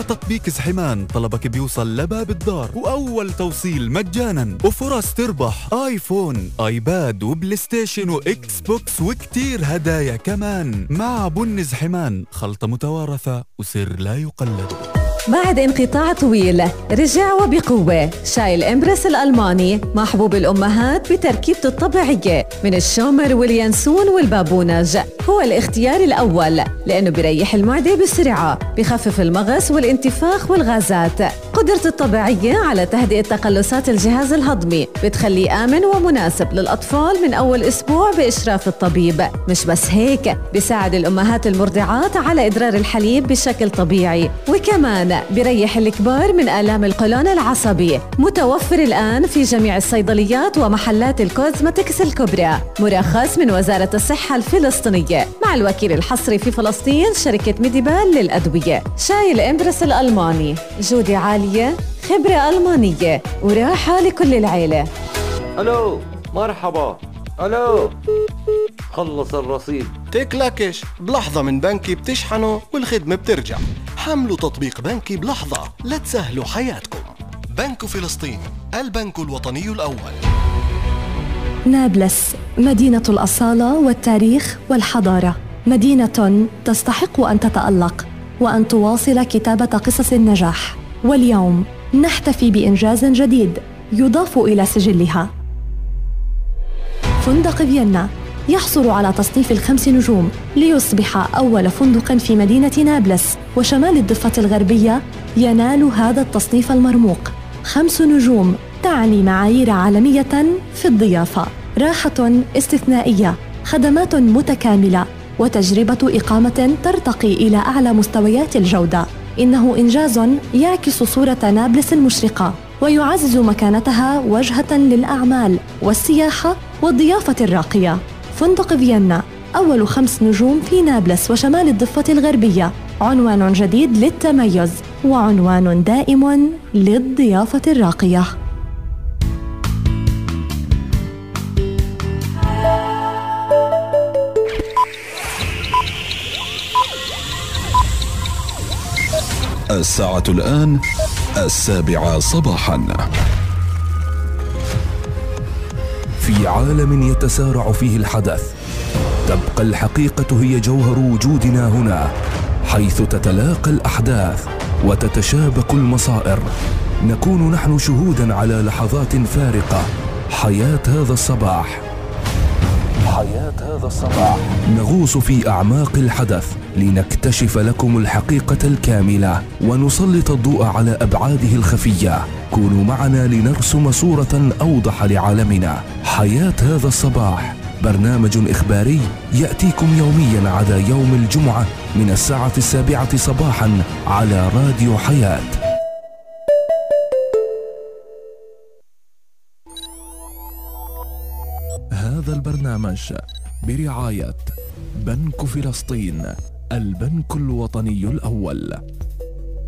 تطبيق زحمان طلبك بيوصل لباب الدار، وأول توصيل مجانا، وفرص تربح آيفون، آيباد، وبلاي ستيشن، وإكس بوكس، وكتير هدايا كمان. مع بن زحمان، خلطة متوارثة وسر لا يقلد. بعد انقطاع طويل رجع وبقوة شاي الإمبرس الألماني، محبوب الأمهات بتركيبته الطبيعية من الشومر واليانسون والبابونج. هو الاختيار الأول لأنه بيريح المعدة بسرعة، بخفف المغص والانتفاخ والغازات. قدرته الطبيعية على تهدئة تقلصات الجهاز الهضمي بتخليه آمن ومناسب للأطفال من أول أسبوع بإشراف الطبيب. مش بس هيك، بيساعد الأمهات المرضعات على إدرار الحليب بشكل طبيعي، وكمان بيريح الكبار من آلام القولون العصبي. متوفر الآن في جميع الصيدليات ومحلات الكوزماتكس الكبرى، مرخص من وزارة الصحة الفلسطينية، مع الوكيل الحصري في فلسطين شركة ميديبال للأدوية. شاي الإمبرس الألماني، جودة عالية، خبرة ألمانية، وراحة لكل العيلة. ألو، مرحبا. ألو، خلص الرصيد. تكلكش بلحظة من بنكي بتشحنه والخدمة بترجع. حملوا تطبيق بنكي بلحظة لتسهلوا حياتكم. بنك فلسطين، البنك الوطني الأول. نابلس، مدينة الأصالة والتاريخ والحضارة، مدينة تستحق أن تتألق وأن تواصل كتابة قصص النجاح. واليوم نحتفي بإنجاز جديد يضاف إلى سجلها. فندق فيينا يحصل على تصنيف ال5 نجوم ليصبح أول فندق في مدينة نابلس وشمال الضفة الغربية ينال هذا التصنيف المرموق. 5 نجوم تعني معايير عالمية في الضيافة، راحة استثنائية، خدمات متكاملة، وتجربة إقامة ترتقي إلى أعلى مستويات الجودة. إنه إنجاز يعكس صورة نابلس المشرقة ويعزز مكانتها وجهة للأعمال والسياحة والضيافة الراقية. فندق فيينا، أول 5 نجوم في نابلس وشمال الضفة الغربية، عنوان جديد للتميز وعنوان دائم للضيافة الراقية. الساعة الآن 7 صباحاً. في عالم يتسارع فيه الحدث، تبقى الحقيقة هي جوهر وجودنا هنا، حيث تتلاقى الأحداث وتتشابك المصائر. نكون نحن شهوداً على لحظات فارقة. حياة هذا الصباح، نغوص في أعماق الحدث لنكتشف لكم الحقيقة الكاملة ونسلط الضوء على أبعاده الخفية. كونوا معنا لنرسم صورة أوضح لعالمنا. حياة هذا الصباح، برنامج إخباري يأتيكم يوميا عدا يوم الجمعة من الساعة 7 صباحا على راديو حياة. هذا البرنامج برعاية بنك فلسطين، البنك الوطني الأول.